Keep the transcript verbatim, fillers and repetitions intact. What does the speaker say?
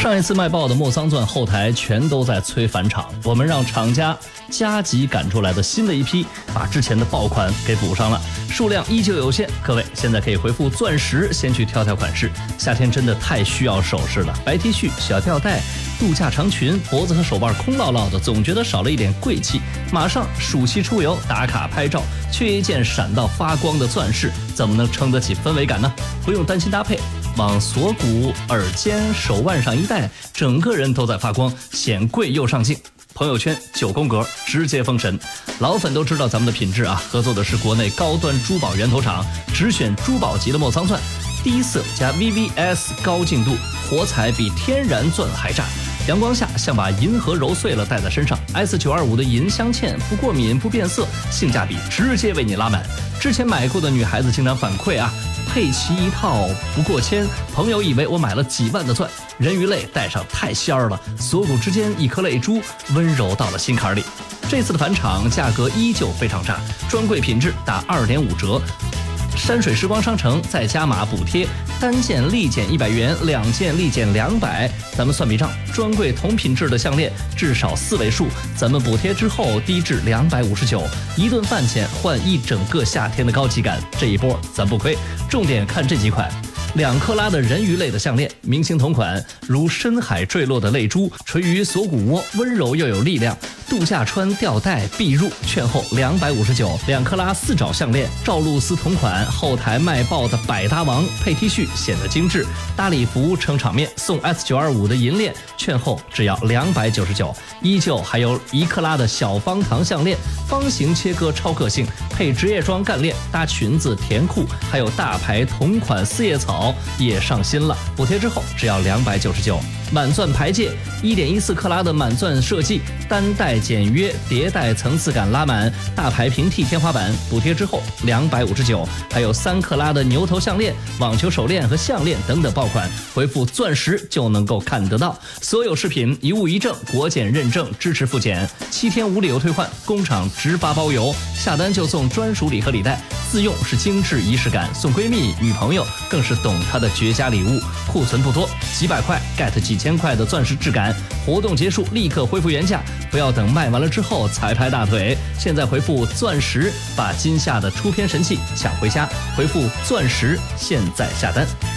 上一次卖爆的莫桑钻后台全都在催返场，我们让厂家加急赶出来的新的一批，把之前的爆款给补上了，数量依旧有限。各位现在可以回复钻石，先去挑挑款式。夏天真的太需要首饰了，白 T 恤、小吊带、度假长裙，脖子和手腕空落落的，总觉得少了一点贵气。马上暑期出游打卡拍照，缺一件闪到发光的钻饰，怎么能撑得起氛围感呢？不用担心搭配，往锁骨、耳尖、手腕上一戴，整个人都在发光，显贵又上镜。朋友圈九宫格直接封神，老粉都知道咱们的品质啊！合作的是国内高端珠宝源头厂，只选珠宝级的莫桑钻，低色加 V V S 高净度，火彩比天然钻还炸。阳光下像把银河揉碎了戴在身上。S 九二五的银镶嵌不过敏不变色，性价比直接为你拉满。之前买过的女孩子经常反馈啊，配齐一套不过千，朋友以为我买了几万的钻，人鱼泪戴上太仙儿了，锁骨之间一颗泪珠，温柔到了心坎里。这次的返场价格依旧非常炸，专柜品质打 二点五 折。山水时光商城再加码补贴，单件立减一百元，两件立减两百。咱们算笔账，专柜同品质的项链至少四位数，咱们补贴之后低至两百五十九，一顿饭钱换一整个夏天的高级感，这一波咱不亏。重点看这几款。两克拉的人鱼类的项链，明星同款，如深海坠落的泪珠，垂于锁骨窝，温柔又有力量。度假穿吊带必入，券后两百五十九。两克拉四爪项链，赵露思同款，后台卖爆的百搭王，配 T 恤显得精致。大礼服撑场面，送 S 九二五的银链，券后只要两百九十九。依旧还有一克拉的小方糖项链，方形切割超个性，配职业装干链，搭裙子甜裤，还有大牌同款四叶草也上新了，补贴之后只要两百九十九。满钻牌戒 一点一四 克拉的满钻设计，单带简约，叠带层次感拉满，大牌平替天花板，补贴之后两百五十九。还有三克拉的牛头项链、网球手链和项链等等爆款，回复钻石就能够看得到。所有饰品一物一证，国检认证，支持复检，七天无理由退换，工厂直发包邮，下单就送专属礼盒礼袋，自用是精致仪式感，送闺蜜女朋友更是懂她的绝佳礼物。库存不多，几百块 get 几千块的钻石质感，活动结束立刻恢复原价，不要等卖完了之后才拍大腿。现在回复钻石，把今夏的出片神器抢回家，回复钻石，现在下单。